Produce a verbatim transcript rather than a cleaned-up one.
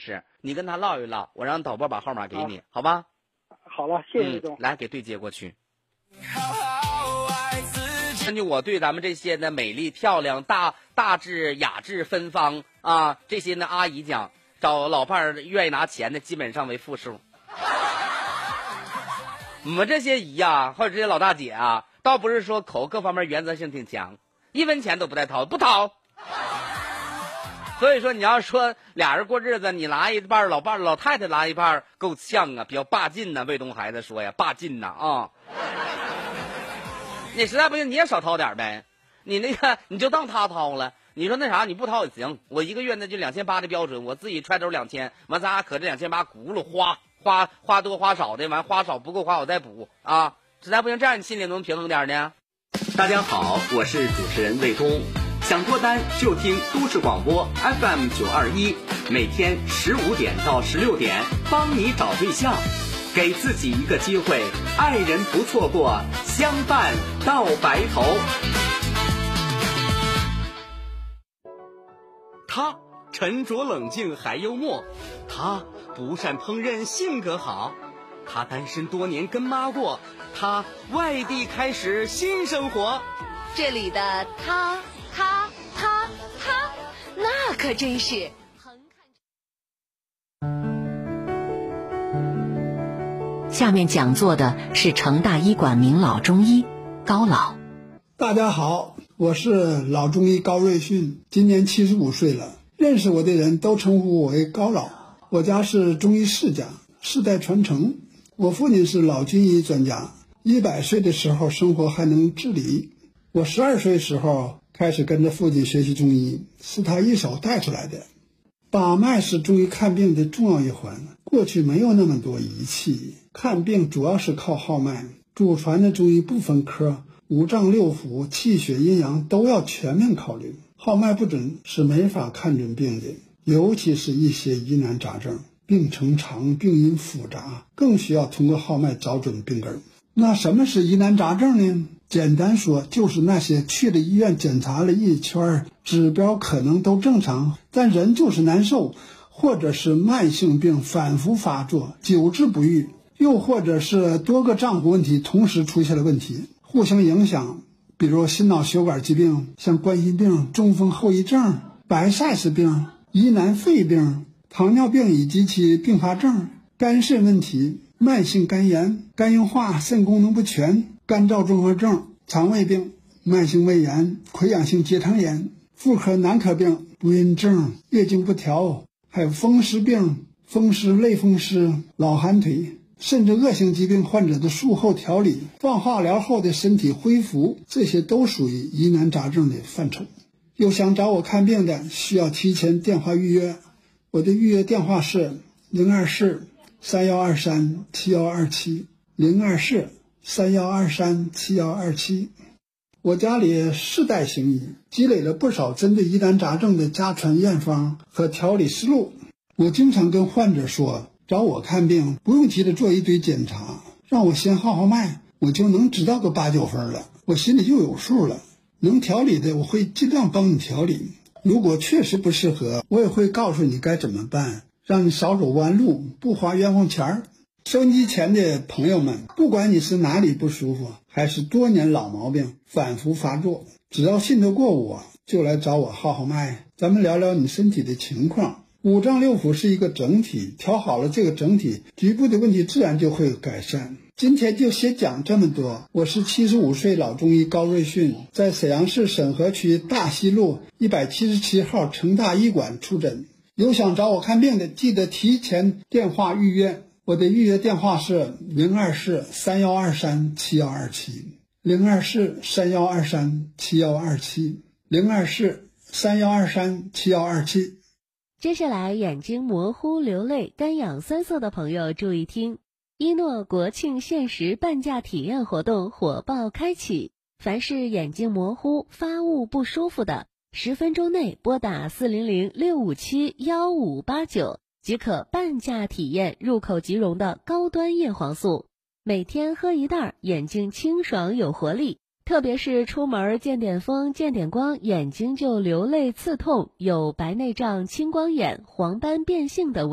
识，你跟他唠一唠，我让导播把号码给你，好吧？ 好了，谢谢魏总、 嗯。来，给对接过去。根据我对咱们这些呢美丽漂亮、大大致雅致芬芳啊这些呢阿姨讲，找老伴儿愿意拿钱的基本上为负数。我们这些姨啊，或者这些老大姐啊，倒不是说口各方面原则性挺强，一分钱都不带掏，不掏。所以说你要说俩人过日子，你拿一半，老伴老太太拿一半，够呛啊，比较霸劲呐、啊。魏东孩子说呀，霸劲呐 啊, 啊。你实在不行你也少掏点呗，你那个你就当他掏了。你说那啥你不掏也行，我一个月那就两千八的标准，我自己揣兜两千，完咱俩可这两千八轱辘花花花多花少的，完花少不够花我再补啊。实在不行这样你心里能平衡点呢。 大家好，我是主持人魏东，想脱单就听都市广播 F M 九二一，每天十五点到十六点，帮你找对象，给自己一个机会，爱人不错过，相伴到白头。他沉着冷静还幽默，他不善烹饪性格好，他单身多年跟妈过，他外地开始新生活。 这里的他他他他那可真是横看。下面讲座的是成大医馆名老中医高老。 大家好，我是老中医高瑞迅，今年七十五岁了，认识我的人都称呼我为高老。我家是中医世家，世代传承。我父亲是老军医专家，一百岁的时候生活还能自理。我十二岁时候开始跟着父亲学习中医，是他一手带出来的。把脉是中医看病的重要一环，过去没有那么多仪器，看病主要是靠号脉。祖传的中医不分科，五脏六腑、气血阴阳都要全面考虑，号脉不准是没法看准病的，尤其是一些疑难杂症，病程长、病因复杂，更需要通过号脉找准病根。那什么是疑难杂症呢？简单说，就是那些去了医院检查了一圈，指标可能都正常，但人就是难受，或者是慢性病反复发作，久治不愈，又或者是多个脏腑问题同时出现了问题，互相影响，比如心脑血管疾病，像冠心病、中风后遗症、白塞氏病、疑难肺病、糖尿病以及其并发症、肝肾问题、慢性肝炎、肝硬化、肾功能不全、干燥综合症、肠胃病、慢性胃炎、溃疡性结肠炎、妇科男科病、不孕症、月经不调，还有风湿病、风湿、类风湿、老寒腿，甚至恶性疾病患者的术后调理、放化疗后的身体恢复，这些都属于疑难杂症的范畴。有想找我看病的，需要提前电话预约，我的预约电话是零二四三幺二三七幺二七，零二四三幺二三七幺二七。我家里世代行医，积累了不少针对疑难杂症的家传验方和调理思路。我经常跟患者说，找我看病不用急着做一堆检查，让我先号号脉，我就能知道个八九分了，我心里就有数了。能调理的我会尽量帮你调理，如果确实不适合，我也会告诉你该怎么办，让你少走弯路，不花冤枉钱儿。收音机前的朋友们，不管你是哪里不舒服，还是多年老毛病反复发作，只要信得过我，就来找我号号脉，咱们聊聊你身体的情况。五脏六腑是一个整体，调好了这个整体，局部的问题自然就会改善。今天就先讲这么多。我是七十五岁老中医高瑞迅，在沈阳市沈河区大西路一百七十七号成大医馆出诊。有想找我看病的，记得提前电话预约。我的预约电话是零二四三幺二三七幺二七，零二四三幺二三七幺二七，零二四三幺二三七幺二七。 接下来，眼睛模糊、流泪、干痒酸涩的朋友注意听，一诺国庆限时半价体验活动火爆开启，凡是眼睛模糊、发雾不舒服的，十分钟内拨打四零零六五七幺五八九。即可半价体验入口即溶的高端叶黄素，每天喝一袋，眼睛清爽有活力。特别是出门见点风见点光，眼睛就流泪刺痛，有白内障、青光眼、黄斑变性的